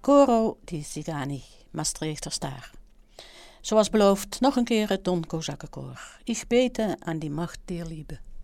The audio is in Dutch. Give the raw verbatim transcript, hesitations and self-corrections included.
Coro di Zigani, Maastrichter Star. Zoals beloofd, nog een keer het Don Kozakkenkoor. Ich bete aan die Macht der Liebe.